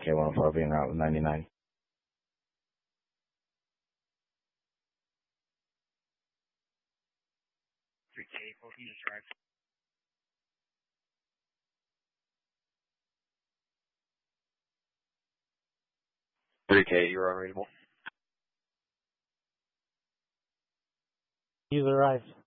K104 being route with 99. 3K, 14 just arrived. 3K, you're unreadable. User arrived.